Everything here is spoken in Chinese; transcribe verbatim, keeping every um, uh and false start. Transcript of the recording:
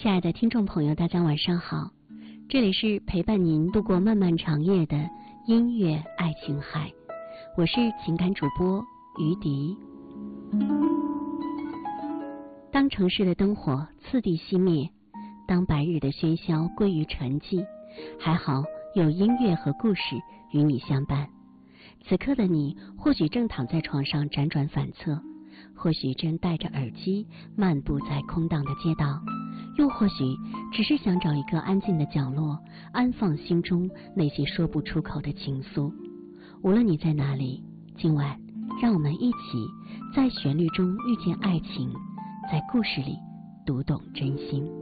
亲爱的听众朋友，大家晚上好，这里是陪伴您度过漫漫长夜的音乐爱琴海，我是情感主播于迪。当城市的灯火次第熄灭，当白日的喧嚣归于沉寂，还好有音乐和故事与你相伴。此刻的你或许正躺在床上辗转反侧，或许正戴着耳机漫步在空荡的街道，又或许只是想找一个安静的角落，安放心中那些说不出口的情愫。无论你在哪里，今晚让我们一起在旋律中遇见爱情，在故事里读懂真心。